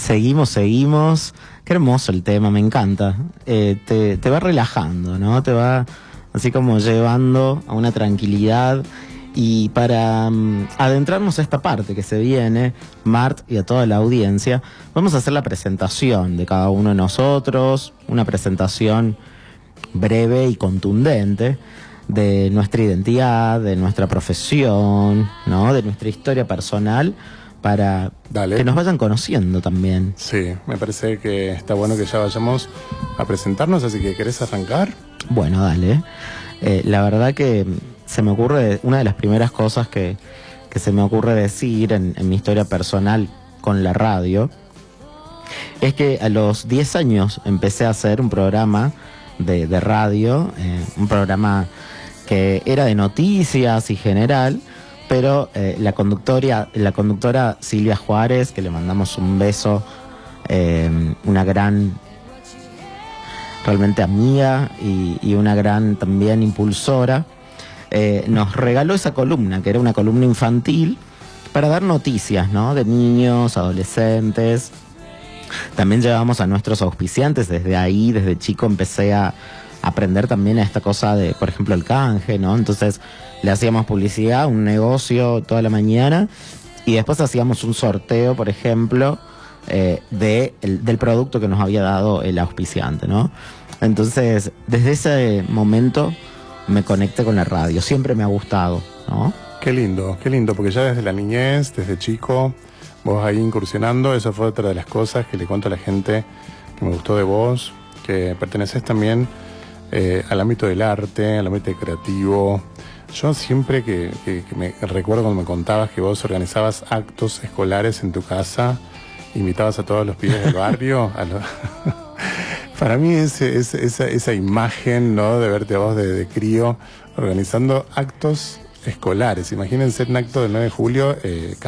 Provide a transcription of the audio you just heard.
Seguimos. Qué hermoso el tema, me encanta. Te va relajando, ¿no? Te va así como llevando a una tranquilidad. Y para adentrarnos a esta parte que se viene, Mart y a toda la audiencia, vamos a hacer la presentación de cada uno de nosotros, una presentación breve y contundente de nuestra identidad, de nuestra profesión, ¿no? De nuestra historia personal, para que nos vayan conociendo también. Sí, me parece que está bueno que ya vayamos a presentarnos, así que ¿querés arrancar? Bueno, dale. La verdad que se me ocurre, una de las primeras cosas que se me ocurre decir en mi historia personal con la radio, es que a los 10 años empecé a hacer un programa de radio, un programa que era de noticias y general, pero la conductora Silvia Juárez, que le mandamos un beso, una gran realmente amiga y una gran también impulsora, nos regaló esa columna, que era una columna infantil, para dar noticias, ¿no? De niños, adolescentes. También llevábamos a nuestros auspiciantes, desde ahí, desde chico empecé a aprender también a esta cosa de, por ejemplo, el canje, ¿no? Entonces le hacíamos publicidad, un negocio toda la mañana, y después hacíamos un sorteo, por ejemplo, del producto que nos había dado el auspiciante, ¿no? Entonces, desde ese momento me conecté con la radio, siempre me ha gustado, ¿no? Qué lindo, porque ya desde la niñez, desde chico, vos ahí incursionando, eso fue otra de las cosas que le cuento a la gente que me gustó de vos, que perteneces también al ámbito del arte, al ámbito creativo. Yo siempre que me recuerdo cuando me contabas que vos organizabas actos escolares en tu casa, invitabas a todos los pibes del barrio, para mí esa imagen, ¿no? De verte a vos de crío organizando actos escolares. Imagínense un acto del 9 de julio